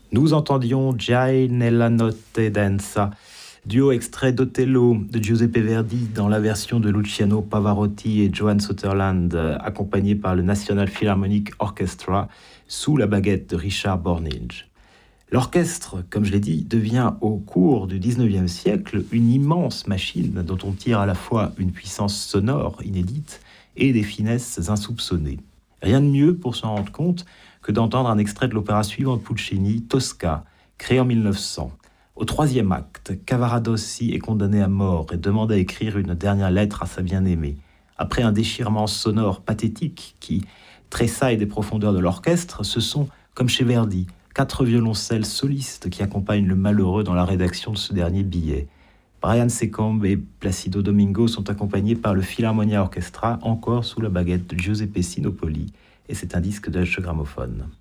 Nous entendions Giai nella notte densa, duo extrait d'Othello de Giuseppe Verdi dans la version de Luciano Pavarotti et Johan Sutherland, accompagné par le National Philharmonic Orchestra sous la baguette de Richard Bornage. L'orchestre, comme je l'ai dit, devient au cours du XIXe siècle une immense machine dont on tire à la fois une puissance sonore inédite et des finesses insoupçonnées. Rien de mieux pour s'en rendre compte que d'entendre un extrait de l'opéra suivant de Puccini, Tosca, créé en 1900. Au troisième acte, Cavaradossi est condamné à mort et demande à écrire une dernière lettre à sa bien-aimée. Après un déchirement sonore pathétique qui tressaille des profondeurs de l'orchestre, ce sont, comme chez Verdi, 4 violoncelles solistes qui accompagnent le malheureux dans la rédaction de ce dernier billet. Brian Secombe et Placido Domingo sont accompagnés par le Philharmonia Orchestra, encore sous la baguette de Giuseppe Sinopoli, et c'est un disque de Deutsche Grammophon.